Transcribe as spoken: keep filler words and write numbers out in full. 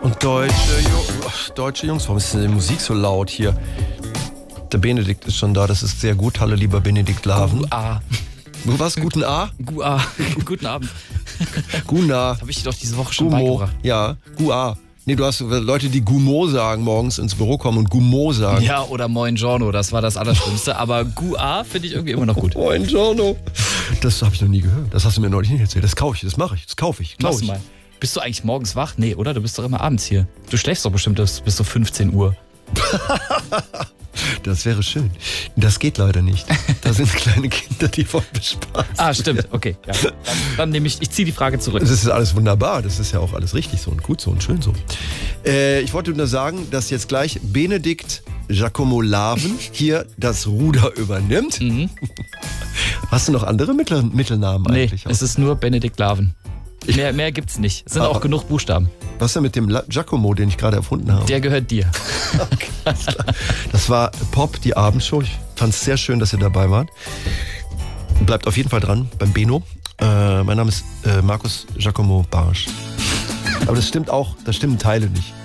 Und deutsche, Ju- Ach, deutsche Jungs, warum ist denn die Musik so laut hier? Der Benedikt ist schon da, das ist sehr gut. Hallo, lieber Benedikt Laven. Gua. Du was? Guten A? Gua. Guten Abend. Guna. Das habe ich dir doch diese Woche schon Gumo. beigebracht. Ja, Gua. Nee, du hast Leute, die Gumo sagen, morgens ins Büro kommen und Gumo sagen. Ja, oder Moin Giorno, das war das Allerschlimmste. Aber Gua finde ich irgendwie immer noch gut. Moin Giorno. Das habe ich noch nie gehört. Das hast du mir neulich nicht erzählt. Das kaufe ich, das mache ich, das kaufe ich. Mach's mal. Bist du eigentlich morgens wach? Nee, oder? Du bist doch immer abends hier. Du schläfst doch bestimmt bis so fünfzehn Uhr. Das wäre schön. Das geht leider nicht. Da sind kleine Kinder, die wollen bespaßen. Ah, stimmt. Okay. Ja. Dann, dann nehme ich, ich ziehe die Frage zurück. Das ist alles wunderbar. Das ist ja auch alles richtig so und gut so und schön so. Äh, ich wollte nur sagen, dass jetzt gleich Benedikt Giacomo Laven hier das Ruder übernimmt. Mhm. Hast du noch andere Mittel, Mittelnamen Nee, eigentlich? es ist nur Benedikt Laven. Mehr, mehr gibt's nicht. Es sind auch genug Buchstaben. Was ist denn mit dem La- Giacomo, den ich gerade erfunden habe? Der gehört dir. Okay, alles klar. Das war Pop, die Abendshow. Ich fand es sehr schön, dass ihr dabei wart. Bleibt auf jeden Fall dran beim Beno. Äh, mein Name ist äh, Markus Giacomo Barsch. Aber das stimmt auch, das stimmen Teile nicht.